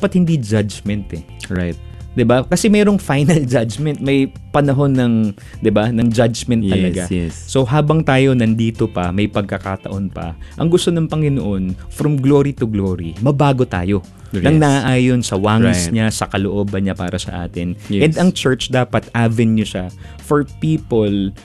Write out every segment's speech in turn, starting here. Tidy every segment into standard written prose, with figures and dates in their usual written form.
dapat hindi judgment eh. Right. 'Di ba? Kasi mayroong final judgment, may panahon ng 'di ba, ng judgment talaga. Yes. So habang tayo nandito pa, may pagkakataon pa, ang gusto ng Panginoon from glory to glory, mabago tayo. Nang naaayon sa wangis niya, sa kalooban niya para sa atin. Yes. And ang church dapat avenue siya for people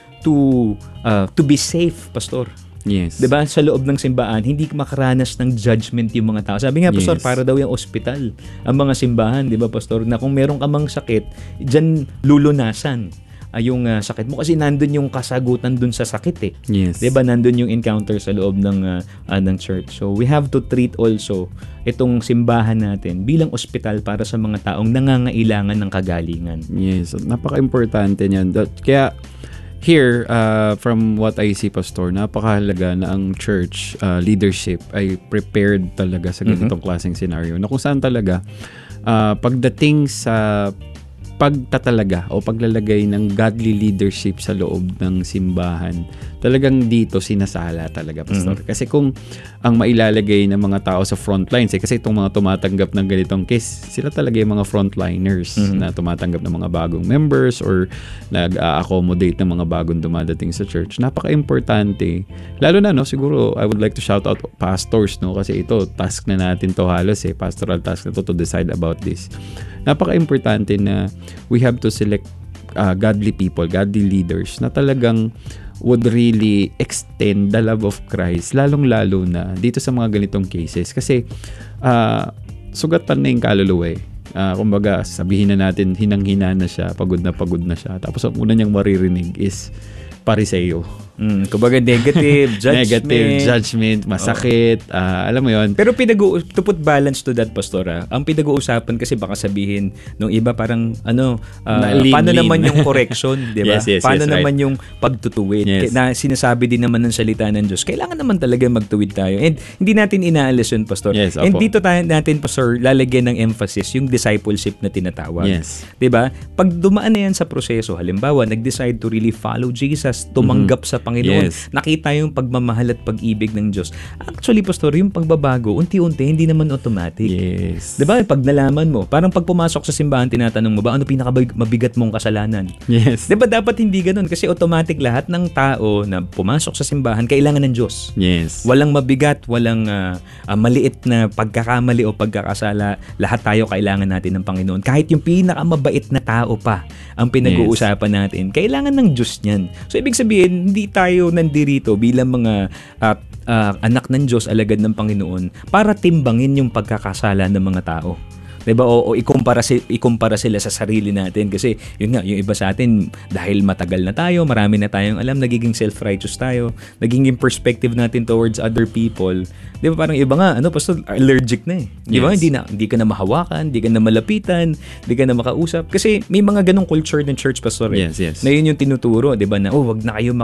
to be safe, pastor. Yes. 'Di ba? Sa loob ng simbahan, hindi makaranas ng judgment yung mga tao. Sabi nga, pastor, para daw yung ospital ang mga simbahan, 'di ba, pastor? Na kung meron ka mang sakit, diyan lulunasan yung sakit mo kasi nandun yung kasagutan dun sa sakit eh. Yes. 'Di ba? Nandun yung encounter sa loob ng church. So we have to treat also itong simbahan natin bilang ospital para sa mga taong nangangailangan ng kagalingan. Yes. Napaka-importante niyan. Kaya here, from what I see, Pastor, napakahalaga na ang church leadership ay prepared talaga sa ganitong klaseng scenario. Na kung saan talaga, pagdating sa pagtatalaga o paglalagay ng godly leadership sa loob ng simbahan, talagang dito sinasala talaga, Pastor. Kasi kung ang mailalagay ng mga tao sa frontlines, kasi itong mga tumatanggap ng ganitong case, sila talaga yung mga frontliners na tumatanggap ng mga bagong members or nag-accommodate ng mga bagong dumadating sa church. Napaka-importante. Lalo na, siguro, I would like to shout out pastors, kasi ito, task na natin to halos pastoral task na to decide about this. Napaka-importante na we have to select godly people, godly leaders na talagang would really extend the love of Christ, lalong-lalo na dito sa mga ganitong cases. Kasi sugatan na yung kaluluwa eh. Kumbaga, sabihin na natin, hinang-hina na siya, pagod na siya. Tapos ang una niyang maririnig is pariseo. Kumbaga negative judgment, masakit, alam mo yon. Pero to put balance to that, pastora, ang pinag-uusapan kasi baka sabihin nung iba parang paano naman yung correction, di ba? Yes, paano naman right. yung pagtutuwid? Yes. Na sinasabi din naman ng salita ng Diyos, kailangan naman talaga magtuwid tayo. And hindi natin inaalis yun, pastor. Yes, and dito natin, pastor, lalagyan ng emphasis yung discipleship na tinatawag. Yes. Di ba? Pag dumaan na yan sa proseso, halimbawa, nag-decide to really follow Jesus, tumanggap sa Panginoon. Yes. Nakita yung pagmamahal at pag-ibig ng Diyos. Actually, pastor, yung pagbabago, unti-unti, hindi naman automatic. Yes. Diba? Pag nalaman mo, parang pag pumasok sa simbahan, tinatanong mo ba, ano pinakamabigat mong kasalanan? Yes. Diba? Dapat hindi ganun. Kasi automatic lahat ng tao na pumasok sa simbahan, kailangan ng Diyos. Yes. Walang mabigat, walang maliit na pagkakamali o pagkakasala. Lahat tayo kailangan natin ng Panginoon. Kahit yung pinakamabait na tao pa ang pinag-uusapan natin, kailangan ng Diyos niyan. So, ibig sabihin, hindi tayo nandirito bilang mga anak ng Diyos, alagad ng Panginoon, para timbangin yung pagkakasala ng mga tao. Diba? O ikumpara sila sa sarili natin. Kasi yun nga, yung iba sa atin, dahil matagal na tayo, marami na tayong alam, nagiging self-righteous tayo, nagiging perspective natin towards other people. Diba? Parang iba nga, pastor, allergic na eh. Diba? Yes. Hindi ka na mahawakan, hindi ka na malapitan, hindi ka na makausap. Kasi may mga ganong culture ng church, pastor. Yes, yes. Na yun yung tinuturo, diba? Na, wag na kayo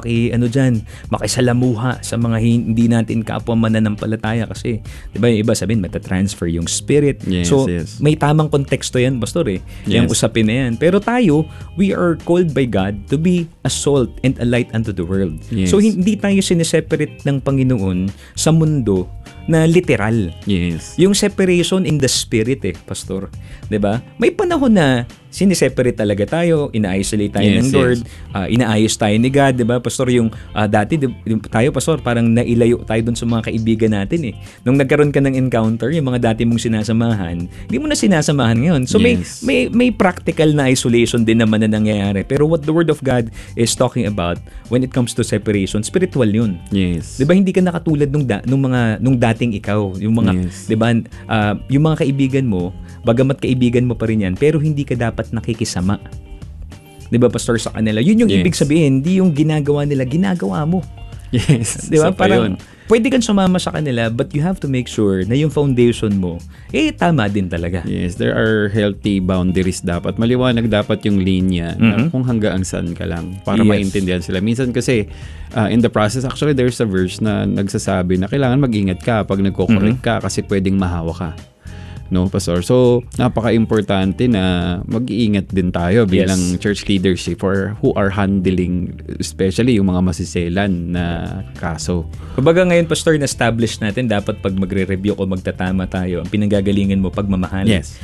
makisalamuha sa mga hindi natin kapwa mananampalataya. Kasi, diba, yung iba sabihin, matatransfer yung spirit. Yes, so, yes. May tamang konteksto yan, pastor eh. Yes. Yung usapin na yan. Pero tayo, we are called by God to be a salt and a light unto the world. Yes. So, hindi tayo sineseparate ng Panginoon sa mundo na literal. Yes. Yung separation in the spirit pastor. 'Di ba? May panahon na siniseparate talaga tayo, ina-isolate tayo ng Lord, inaayos tayo ni God, 'di ba? Pastor, yung dati tayo, pastor, parang nailayo tayo dun sa mga kaibigan natin eh. Nung nagkaroon ka ng encounter, yung mga dati mong sinasamahan, hindi mo na sinasamahan ngayon. So yes. may practical na isolation din naman na nangyayari. Pero what the Word of God is talking about when it comes to separation, spiritual 'yun. Yes. 'Di ba hindi ka nakatulad nung dating ikaw, yung mga yes. 'di ba, yung mga kaibigan mo, bagamat kaibigan mo pa rin 'yan, pero hindi ka dapat nakikisama. 'Di ba, pastor, sa kanila? Yun yung yes. ibig sabihin, hindi yung ginagawa nila, ginagawa mo. Yes. 'Di ba? Parang pwede kang sumama sa kanila, but you have to make sure na yung foundation mo tama din talaga. Yes, there are healthy boundaries dapat. Maliwanag dapat yung linya na kung hanggang saan ka lang para maintindihan sila. Minsan kasi in the process, actually there's a verse na nagsasabi na kailangan mag-ingat ka pag nagko-correct ka kasi pwedeng mahawa ka. No, pastor. So, napaka-importante na mag-iingat din tayo bilang church leadership or who are handling especially yung mga masiselan na kaso. Kumbaga ngayon, pastor, na-establish natin dapat pag magre-review o magtatama tayo, ang pinanggagalingan mo pagmamahal. Yes.